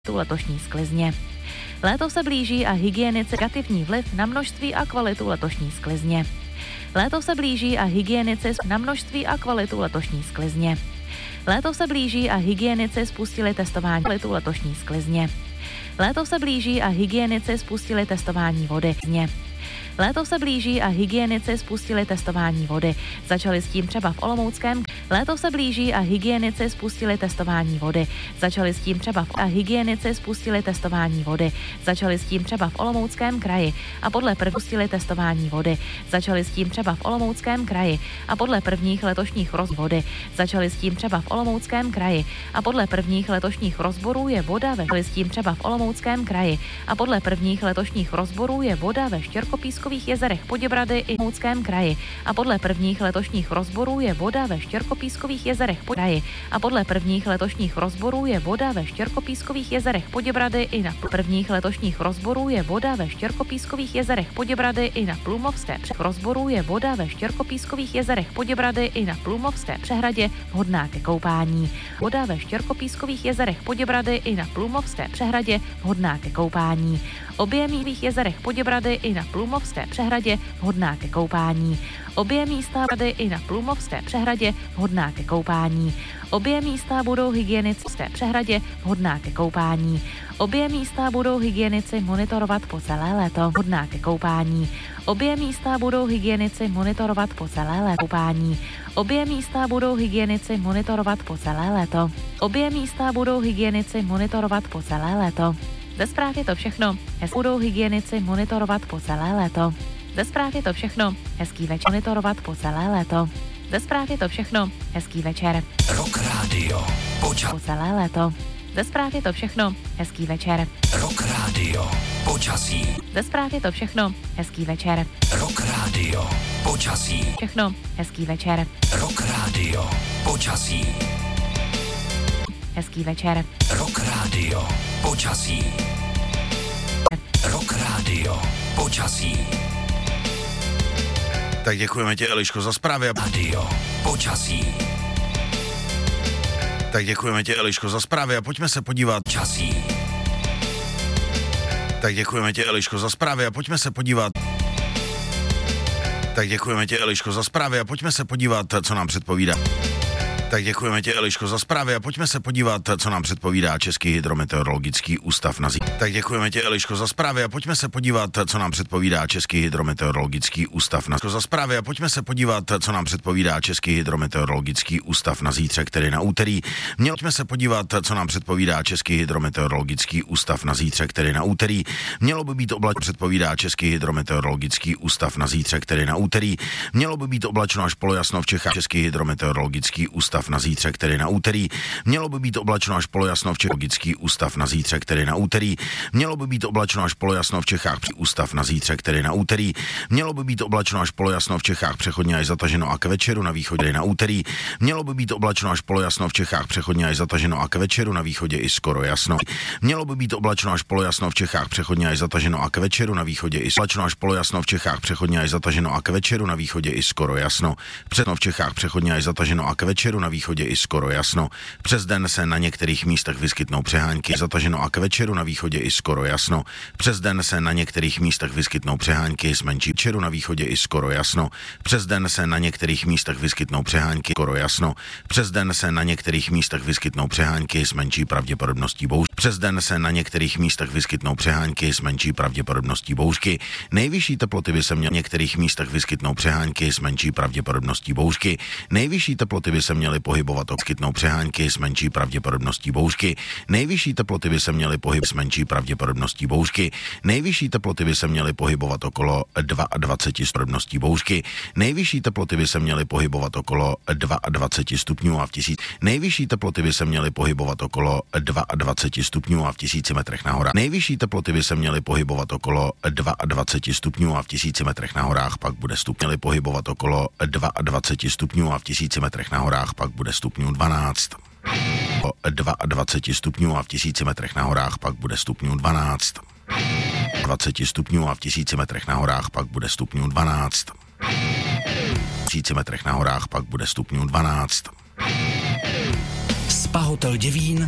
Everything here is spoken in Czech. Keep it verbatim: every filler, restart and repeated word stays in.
tu letošní sklizně. Léto se blíží a hygienici negativní vliv na množství a kvalitu letošní sklizně. Léto se blíží a hygienici na množství a kvalitu letošní sklizně. Léto se blíží a hygienici spustili testování kvalitu letošní sklizně. Léto se blíží a hygienici spustili testování vody. Léto se blíží a hygienici spustili testování vody. Začali s tím třeba v Olomouckém. Léto se blíží a hygienici spustili testování vody. Začali s tím třeba v a hygienici spustili testování vody. Začali s tím třeba v Olomouckém kraji a podle prvních spustili testování vody. Začali s tím třeba v Olomouckém kraji a podle prvních letošních roz vody. Začali s tím třeba v Olomouckém kraji a podle prvních letošních rozborů je voda ve s tím třeba v Olomouckém kraji a podle prvních letošních rozborů je voda ve Štěrkopískových jezerech Poděbrady i Olomouckém kraji a podle prvních letošních rozborů je voda ve Štěrkopískových jezerech Poděbrady a podle prvních letošních rozborů je voda ve Štěrkopískových jezerech Poděbrady i na prvních letošních rozborů je voda ve Štěrkopískových jezerech Poděbrady i na Plumovské rozborů je voda ve Štěrkopískových jezerech Poděbrady i na Plumovské přehradě vhodná ke koupání. Voda ve Štěrkopískových jezerech Poděbrady i na Plumovské přehradě vhodná ke koupání. Obě mívých jezerech Poděbrady i na Plumovské přehradě vhodná ke koupání. Obě místa vody i na Plumovské přehradě vhodná ke koupání. Obě místa budou hygienické přehradě vhodná ke koupání. Obě místa budou hygienici monitorovat po celé léto vhodná ke koupání. Obě místa budou hygienici monitorovat po celé léto koupání. Obě místa budou hygienici monitorovat po celé léto. Obě místa budou hygienici monitorovat po celé léto. Ze zpráv je to všechno. Hezký budou hygienici monitorovat po celé léto. Ze zpráv je to všechno. Hezký večer monitorovat po celé léto. Ze zpráv je to všechno. Hezký večer. Rock Radio. Poča- po celé léto. Ze zpráv je to všechno. Hezký večer. Rock Radio. Počasí. Ze zpráv je to všechno. Hezký večer. Rock Radio. Počasí. Všechno. Hezký večer. Rock Radio. Počasí. Hezký večer. Rock Radio. Počasí. Rock Radio. Počasí. Tak děkujeme tě, Eliško, za zprávy. Radio. Počasí. Tak děkujeme tě, Eliško, za zprávy a pojďme se podívat. Počasí. Tak děkujeme tě, Eliško, za zprávy a pojďme se podívat. Tak děkujeme tě, Eliško, za zprávy a pojďme se podívat, co nám předpovídá. Tak děkujeme tě, Eliško, za zprávy a pojďme se podívat, co nám předpovídá Český hydrometeorologický ústav na zítřek. Tak děkujeme tě, Eliško, za zprávy a pojďme se podívat, co nám předpovídá Český hydrometeorologický ústav na za zprávy a pojďme se podívat, co nám předpovídá Český hydrometeorologický ústav na zítřek, tedy na úterý. Měli se podívat, co nám předpovídá Český hydrometeorologický ústav na zítřek, tedy na úterý. Mělo by být oblačno, předpovídá Český hydrometeorologický ústav na zítřek, tedy na úterý. Mělo by být oblačno až polojasno v Čechách. Český hydrometeorologický ústav na zítřek, tedy na úterý. Mělo by být oblačno až polojasno v Čechách. Logický ústav na zítřek, tedy na úterý. Mělo by být oblačno až polojasno v Čechách. Ústav na zítřek, tedy na úterý. Mělo by být oblačno až polojasno v Čechách, přechodně až zataženo a k večeru na východě, tedy na úterý. Mělo by být oblačno až polojasno v Čechách, přechodně až zataženo a k večeru na východě i skoro jasno. Mělo by být oblačno až polojasno v Čechách, přechodně až zataženo a k večeru na východě i oblačno až polojasno v Čechách, přechodně až zataženo a k večeru na východě i skoro jasno. Přesno v Čechách, přechodně až zataženo a k večeru na východě i skoro jasno. Přes den se na některých místech vyskytnou přehánky, zataženo a k večeru na východě i skoro jasno. Přes den se na některých místech vyskytnou přehánky s menší večeru na východě i skoro jasno. Přes den se na některých místech vyskytnou přehánky, skoro jasno. Přes den se na některých místech vyskytnou přehánky s menší pravděpodobností bouřky. Přes den se na některých místech vyskytnou přehánky s menší pravděpodobností bouřky. Nejvyšší teploty by se měly v některých místech vyskytnou přehánky s menší pravděpodobností bouřky. Nejvyšší teploty by se měly pohybovat vyskytnou přehánky s menší pravděpodobností bouřky. Nejvyšší teploty by se měly pohybovat s menší pravděpodobností bouřky. Nejvyšší teploty by se měly pohybovat okolo dvacet dva pravděpodobností bouřky. Nejvyšší teploty by se měly pohybovat okolo dvacet dva stupňů a v tisíc. Nejvyšší teploty by se měly pohybovat okolo dvacet dva stupňů a v tisíci metrech na horách. Nejvyšší teploty by se měly pohybovat okolo dvacet dva stupňů a v tisíci metrech na horách pak bude stup. Měly pohybovat okolo dvacet dva stupňů a v tisíci metrech na horách pak bude stupňů dvanáct. dvacet dva stupňů a v tisíci metrech na horách pak bude stupňů dvanáct. dvacet stupňů a v tisíci metrech na horách pak bude stupňů dvanáct. V tisíci metrech na horách pak bude stupňů dvanáct. Spa Hotel Děvín